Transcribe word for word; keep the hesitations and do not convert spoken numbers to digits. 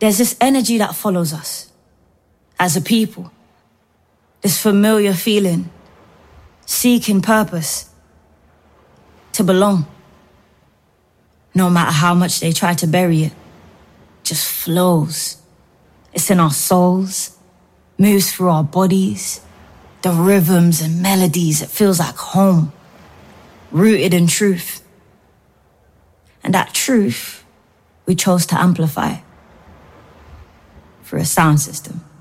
There's this energy that follows us as a people. This familiar feeling, seeking purpose, to belong. No matter how much they try to bury it, just flows. It's in our souls, moves through our bodies, the rhythms and melodies. It feels like home, rooted in truth. And that truth, we chose to amplify through a sound system.